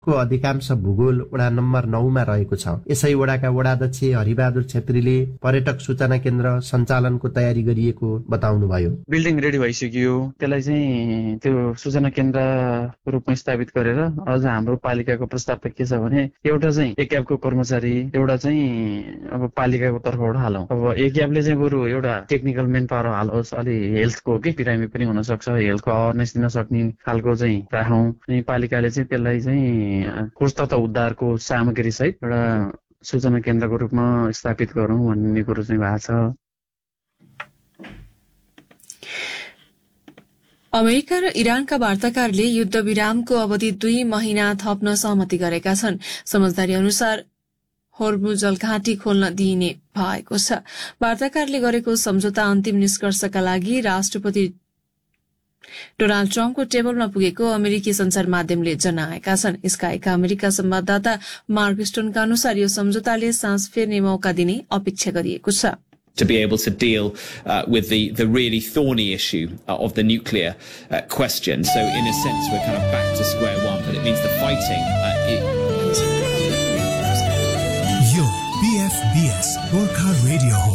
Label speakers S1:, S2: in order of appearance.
S1: को अधिकांश भूगोल वडा नम्बर 9 मा रहेको छ। यसै वडाका वडाध्यक्ष हरिबहादुर छेत्रीले पर्यटक सूचना केन्द्र सञ्चालनको तयारी गरिएको बताउनुभयो।
S2: बिल्डिङ रेडी भइसक्यो, त्यसलाई चाहिँ त्यो सूचना केन्द्रको रूपमा स्थापित गरेर अझ हाम्रो पालिकाको प्रस्ताव त के छ भने एउटा चाहिँ एक्याबको कर्मचारी, एउटा चाहिँ अब पालिकाको तर्फबाट हालौँ। अब एक्याबले चाहिँ बरु एउटा टेक्निकल मेन पावर हालोस्, अलि हेल्थको के बिरामी पनि हुन सक्छ, हेल्थको अवेरनेस दिन सक्ने खालको चाहिँ राखौँ। अनि पालिकाले चाहिँ त्यसलाई चाहिँ खोज तथा उद्धारको सामग्री सहित एउटा सूचना केन्द्रको रूपमा स्थापित गरौँ भन्ने कुरो चाहिँ भएको छ।
S3: अमेरिका र इरानका वार्ताकारले युद्ध विरामको अवधि 2 महिना थप्न सहमति गरेका छन्। समझदारी अनुसार होर्मुज जलघाटी खोल्न दिइने भएको छ। वार्ताकारले गरेको सम्झौता अन्तिम निष्कर्षका लागि राष्ट्रपति डोनाल्ड ट्रम्पको टेबलमा पुगेको अमेरिकी संचार माध्यमले जनाएका छन्। स्काईका अमेरिका संवाददाता मार्क स्टोनका अनुसार यो सम्झौताले सास फेर्ने मौका दिने अपेक्षा गरिएको छ।
S4: To be able to deal with the really thorny issue of the nuclear question. So in a sense, we're kind of back to square one, but it means the fighting...
S5: Yo, BFBS, Gorkha Radio.